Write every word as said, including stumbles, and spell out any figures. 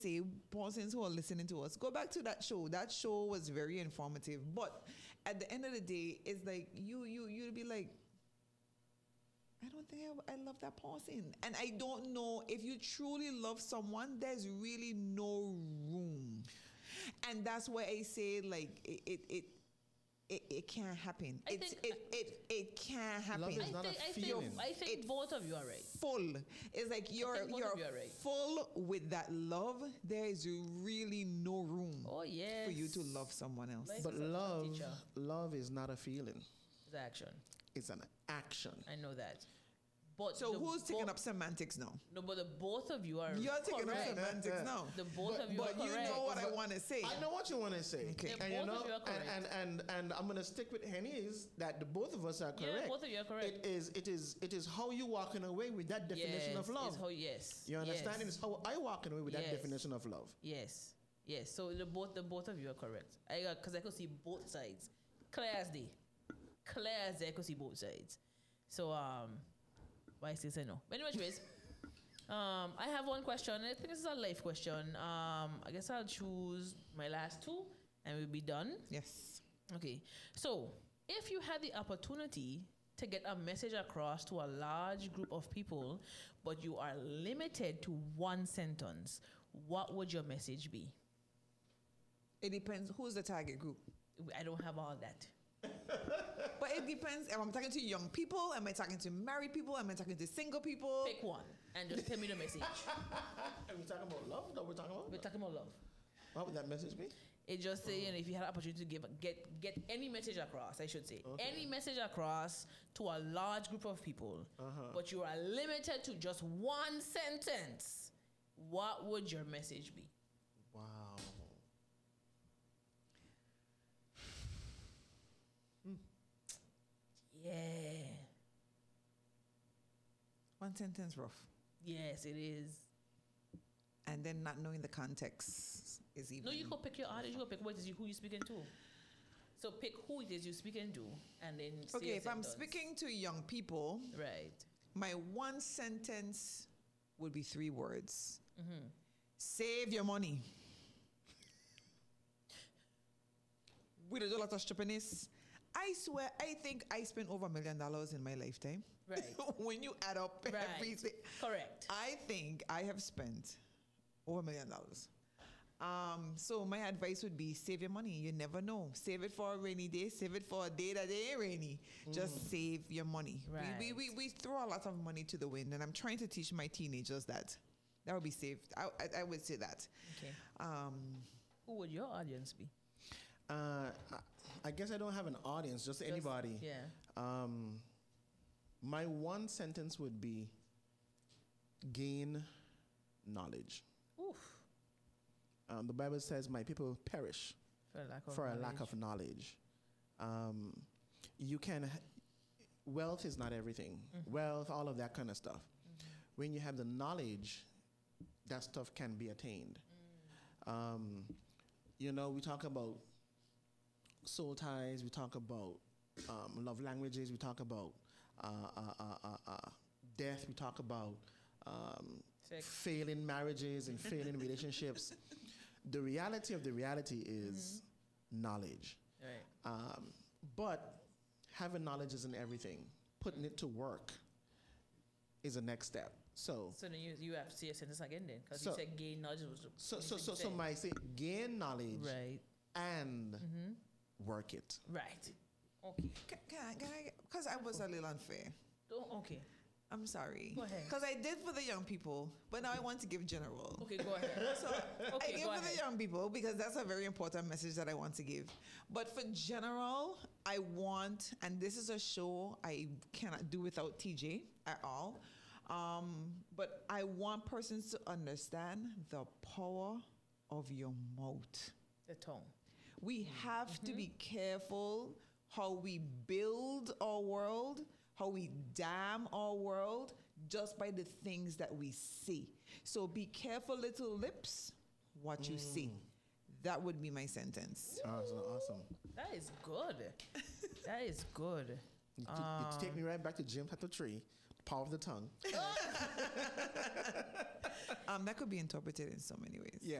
say, persons who are listening to us, go back to that show. That show was very informative. But at the end of the day, it's like you, you, you'd be like, I don't think I, I love that person. And I don't know if you truly love someone, there's really no room. And that's why I say, like, it, it, it It, it can't happen. I It's, think, it, it, it can't happen. Love is I not think, a I feeling. think, I think It both of you are right. Full. It's like you're think both you're of you are right. full with that love. There is really no room Oh, yes. for you to love someone else. Like- But It's a love, teacher. love is not a feeling. It's action. It's an action. I know that. But So the who's taking bo- up semantics now? No, but the both of you are You're taking up correct. semantics now. The both But- of you But are you correct. know what I want to say. I know what you want to say. Okay. Yeah, And you both know, of you are correct. and, and and and I'm gonna stick with Henny is that the both of us are Yeah, correct. both of you are correct. It is it is it is how you walking away with that definition yes, of love. It's how, yes. You understand? Yes. It's how I walking away with that Yes. definition of love. Yes. Yes. So the both the both of you are correct. I because I could see both sides. Clear as day. Clear as day, I could see both sides. So um why I still say no. But anyways, um I have one question. I think this is a life question. Um I guess I'll choose my last two and we'll be done. Yes. Okay. So if you had the opportunity to get a message across to a large group of people, but you are limited to one sentence, what would your message be? It depends who's the target group. I don't have all that. But it depends. Am I talking to young people? Am I talking to married people? Am I talking to single people? Pick one and just tell me the message. Are we talking about love? That we're talking about? We're talking about love. What would that message be? It just say, you know, if you had an opportunity to give get get any message across, I should say, Okay. any message across to a large group of people, Uh-huh. but you are limited to just one sentence, what would your message be? Wow. Yeah. One sentence rough. Yes, it is. And then not knowing the context is even. No, you could pick your audience. You could pick what it is you, who you speaking to. So pick who it is you speaking to, and then say Okay, a if I'm sentence. speaking to young people, right, my one sentence would be three words. Mm-hmm. Save your money. We do a lot of stupidness. I swear, I think I spent over a million dollars in my lifetime. Right. When you add up Right. everything. Correct. I think I have spent over a million dollars. Um, so my advice would be save your money. You never know. Save it for a rainy day. Save it for a day that ain't rainy. Just save your money. Right. We, we, we, we throw a lot of money to the wind, and I'm trying to teach my teenagers that. That would be saved. I, I, I would say that. Okay. Um, Who would your audience be? Uh, I- I guess I don't have an audience, just, anybody. Yeah. Um, my one sentence would be gain knowledge. Oof. Um, the Bible says, my people perish For a lack of for a knowledge. lack of knowledge. Um, you can, wealth is not everything. Mm-hmm. Wealth, all of that kind of stuff. When you have the knowledge, that stuff can be attained. Mm. Um, you know, we talk about soul ties, we talk about um, love languages, we talk about uh, uh, uh, uh, uh, death, we talk about um, Sex. failing marriages and failing relationships. The reality of the reality is knowledge. Right. Um, but having knowledge isn't everything. Putting it to work is the next step. So, So then you you have to say a sentence again then, because So- you said gain knowledge was so, you so, said- so, you so said- my say gain knowledge right, and work it. right, okay. can, can I, can I, because I was a little unfair. Don't, okay, I'm sorry. Go ahead. Because I did for the young people, but now I want to give general. okay, go ahead. So Okay, I give go for the ahead. young people because that's a very important message that I want to give. But for general, I want, and this is a show I cannot do without T J at all. Um, but I want persons to understand the power of your mouth. The tongue. We have to be careful how we build our world, how we damn our world just by the things that we see. So be careful, little lips, what you see. That would be my sentence. Awesome, awesome. That is good. That is good. You, t- you take me right back to James chapter three. power of the tongue. Um, that could be interpreted in so many ways. Yeah.